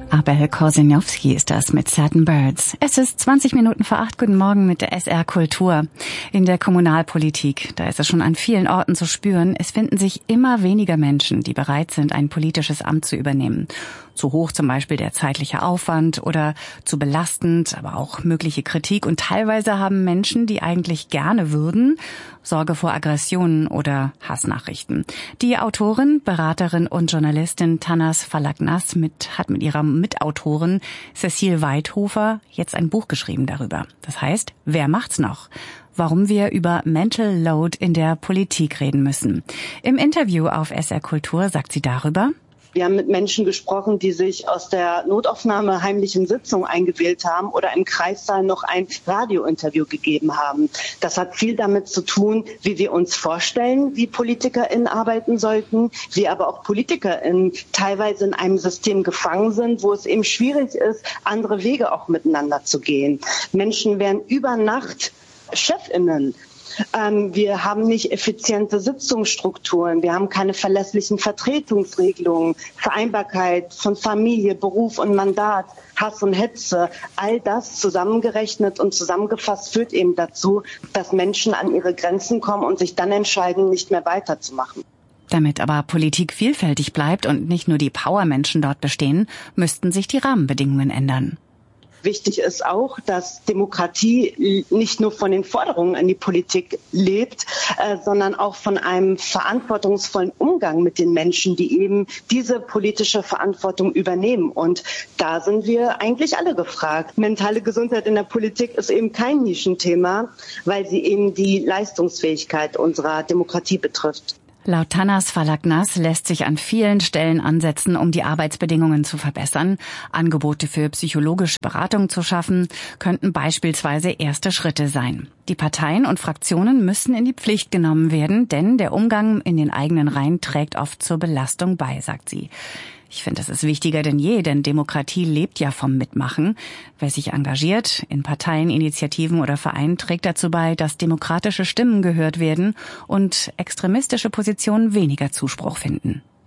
Abel Korzeniowski ist das mit Certain Birds. Es ist 20 Minuten vor 8. Guten Morgen mit der SR Kultur. In der Kommunalpolitik, da ist es schon an vielen Orten zu spüren, es finden sich immer weniger Menschen, die bereit sind, ein politisches Amt zu übernehmen. Zu hoch zum Beispiel der zeitliche Aufwand oder zu belastend, aber auch mögliche Kritik. Und teilweise haben Menschen, die eigentlich gerne würden, Sorge vor Aggressionen oder Hassnachrichten. Die Autorin, Beraterin und Journalistin Tanas Falaknas hat mit ihrer Mitautorin Cecile Weidhofer jetzt ein Buch geschrieben darüber. Das heißt, wer macht's noch? Warum wir über Mental Load in der Politik reden müssen. Im Interview auf SR Kultur sagt sie darüber: Wir haben mit Menschen gesprochen, die sich aus der Notaufnahme heimlichen Sitzung eingewählt haben oder im Kreissaal noch ein Radiointerview gegeben haben. Das hat viel damit zu tun, wie wir uns vorstellen, wie PolitikerInnen arbeiten sollten, wie aber auch PolitikerInnen teilweise in einem System gefangen sind, wo es eben schwierig ist, andere Wege auch miteinander zu gehen. Menschen werden über Nacht ChefInnen. Wir haben nicht effiziente Sitzungsstrukturen, wir haben keine verlässlichen Vertretungsregelungen, Vereinbarkeit von Familie, Beruf und Mandat, Hass und Hetze. All das zusammengerechnet und zusammengefasst führt eben dazu, dass Menschen an ihre Grenzen kommen und sich dann entscheiden, nicht mehr weiterzumachen. Damit aber Politik vielfältig bleibt und nicht nur die Powermenschen dort bestehen, müssten sich die Rahmenbedingungen ändern. Wichtig ist auch, dass Demokratie nicht nur von den Forderungen an die Politik lebt, sondern auch von einem verantwortungsvollen Umgang mit den Menschen, die eben diese politische Verantwortung übernehmen. Und da sind wir eigentlich alle gefragt. Mentale Gesundheit in der Politik ist eben kein Nischenthema, weil sie eben die Leistungsfähigkeit unserer Demokratie betrifft. Laut Tanas Falaknas lässt sich an vielen Stellen ansetzen, um die Arbeitsbedingungen zu verbessern. Angebote für psychologische Beratung zu schaffen, könnten beispielsweise erste Schritte sein. Die Parteien und Fraktionen müssen in die Pflicht genommen werden, denn der Umgang in den eigenen Reihen trägt oft zur Belastung bei, sagt sie. Ich finde, das ist wichtiger denn je, denn Demokratie lebt ja vom Mitmachen. Wer sich engagiert in Parteien, Initiativen oder Vereinen, trägt dazu bei, dass demokratische Stimmen gehört werden und extremistische Positionen weniger Zuspruch finden.